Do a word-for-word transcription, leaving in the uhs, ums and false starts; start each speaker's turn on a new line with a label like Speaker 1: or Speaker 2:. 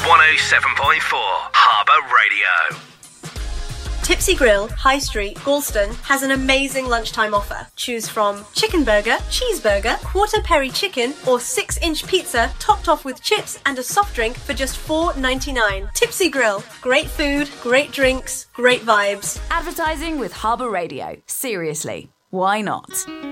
Speaker 1: one oh seven point four Harbour Radio.
Speaker 2: Tipsy Grill, High Street, Galston has an amazing lunchtime offer. Choose from chicken burger, cheeseburger, quarter peri chicken or six inch pizza topped off with chips and a soft drink for just four ninety-nine. Tipsy Grill, great food, great drinks, great vibes.
Speaker 3: Advertising with Harbour Radio. Seriously, why not?